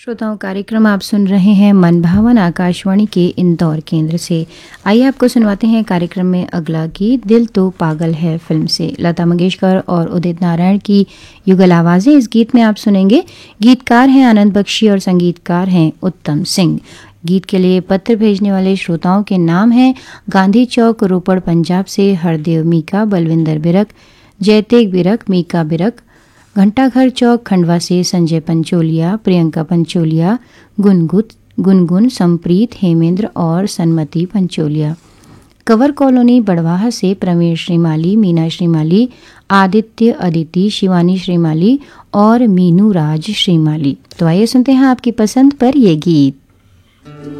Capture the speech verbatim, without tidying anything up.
श्रोताओं, कार्यक्रम आप सुन रहे हैं मन भावन आकाशवाणी के इंदौर केंद्र से। आइए आपको सुनवाते हैं कार्यक्रम में अगला गीत। दिल तो पागल है फिल्म से लता मंगेशकर और उदित नारायण की युगल आवाज़ें इस गीत में आप सुनेंगे। गीतकार हैं आनंद बख्शी और संगीतकार हैं उत्तम सिंह। गीत के लिए पत्र भेजने वाले श्रोताओं के नाम हैं गांधी चौक रोपड़ पंजाब से हरदेव मीका, बलविंदर बिरक, जयतेग बिरक, मीका बिरक, घंटाघर चौक खंडवा से संजय पंचोलिया, प्रियंका पंचोलिया, गुनगुत गुनगुन, संप्रीत, हेमेंद्र और सन्मति पंचोलिया। कवर कॉलोनी बड़वाहा से प्रवीण श्रीमाली, मीना श्रीमाली, आदित्य अदिति, शिवानी श्रीमाली और मीनू राज श्रीमाली। तो आइए सुनते हैं आपकी पसंद पर ये गीत।